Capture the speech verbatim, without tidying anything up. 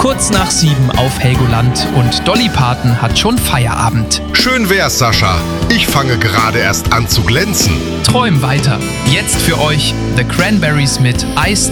kurz nach sieben auf Helgoland und Dolly Parton hat schon Feierabend. Schön wär's, Sascha. Ich fange gerade erst an zu glänzen. Träum weiter. Jetzt für euch The Cranberries mit Ice